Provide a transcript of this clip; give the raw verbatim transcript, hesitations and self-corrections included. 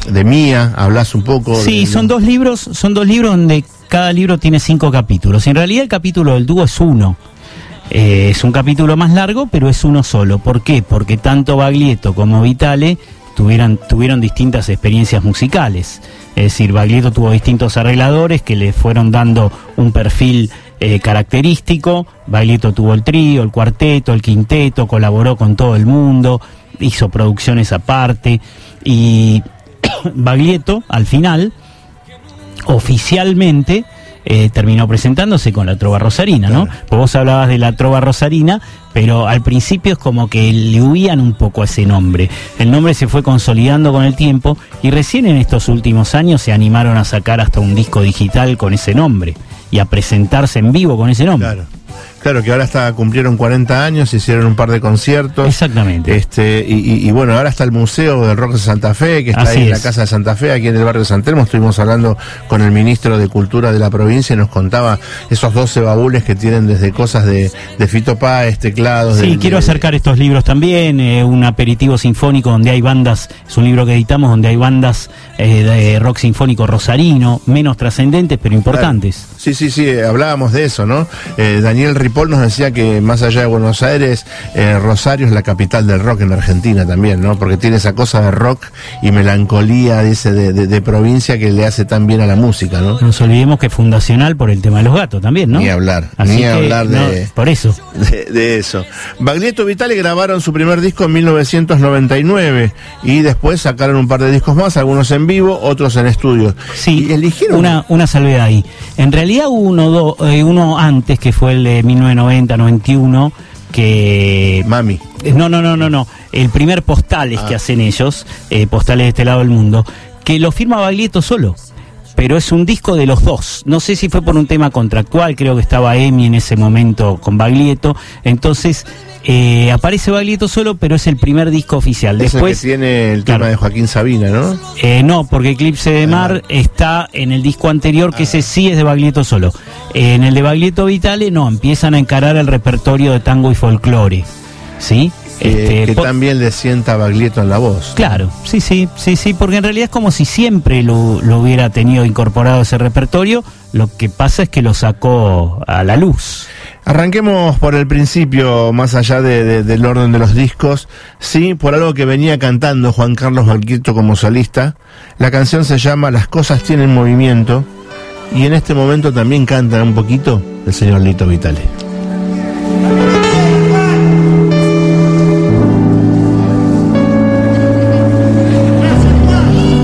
de Mía, hablas un poco. Sí, de, son de... dos libros, son dos libros donde cada libro tiene cinco capítulos. En realidad el capítulo del dúo es uno. Eh, es un capítulo más largo, pero es uno solo. ¿Por qué? Porque tanto Baglietto como Vitale tuvieron, tuvieron distintas experiencias musicales. Es decir, Baglietto tuvo distintos arregladores que le fueron dando un perfil eh, característico. Baglietto tuvo el trío, el cuarteto, el quinteto, colaboró con todo el mundo, hizo producciones aparte. Y Baglietto, al final, oficialmente, eh, terminó presentándose con la Trova Rosarina, ¿no? Claro. Pues vos hablabas de la Trova Rosarina, pero al principio es como que le huían un poco a ese nombre. El nombre se fue consolidando con el tiempo y recién en estos últimos años se animaron a sacar hasta un disco digital con ese nombre y a presentarse en vivo con ese nombre. Claro. Claro, que ahora hasta cumplieron cuarenta años, hicieron un par de conciertos. Exactamente. Este, y, y, y bueno, ahora está el Museo del Rock de Santa Fe, que está Así ahí en es. la Casa de Santa Fe, aquí en el barrio de San Telmo. Estuvimos hablando con el ministro de Cultura de la provincia y nos contaba esos doce baúles que tienen desde cosas de, de Fito Páez, teclados. Sí, de, quiero de, acercar estos libros también, eh, un aperitivo sinfónico donde hay bandas, es un libro que editamos donde hay bandas eh, de rock sinfónico rosarino, menos trascendentes pero importantes. Claro. Sí, sí, sí, hablábamos de eso, ¿no? Eh, Daniel Ripoll nos decía que más allá de Buenos Aires, eh, Rosario es la capital del rock en Argentina también, ¿no? Porque tiene esa cosa de rock y melancolía, dice, de, de, de provincia que le hace tan bien a la música, ¿no? No nos olvidemos que es fundacional por el tema de los gatos también, ¿no? Ni hablar, Así ni que, hablar de... no, por eso. De, de eso. Baglietto y Vitale grabaron su primer disco en mil novecientos noventa y nueve y después sacaron un par de discos más, algunos en vivo, otros en estudio. Sí, y eligieron una, una salvedad ahí. En realidad hubo uno, do, eh, uno antes, que fue el de mil novecientos noventa noventa y uno, que... Mami. No, no, no, no, no. El primer Postales Ah. que hacen ellos, eh, Postales de este lado del mundo, que lo firma Baglietto solo. Pero es un disco de los dos. No sé si fue por un tema contractual, creo que estaba Emi en ese momento con Baglietto. Entonces, eh, aparece Baglietto solo, pero es el primer disco oficial. Es Después, el que tiene el claro. tema de Joaquín Sabina, ¿no? Eh, no, porque Eclipse de Mar Ah. está en el disco anterior, que Ah. ese sí es de Baglietto solo. Eh, en el de Baglietto Vitale, no, empiezan a encarar el repertorio de tango y folclore. ¿Sí? Eh, Este, que po- también le sienta a Baglietto en la voz. Claro, sí, sí, sí, sí, porque en realidad es como si siempre lo, lo hubiera tenido incorporado ese repertorio, lo que pasa es que lo sacó a la luz. Arranquemos por el principio, más allá de, de, del orden de los discos, sí, por algo que venía cantando Juan Carlos Baglietto como solista. La canción se llama Las cosas tienen movimiento y en este momento también canta un poquito el señor Lito Vitale.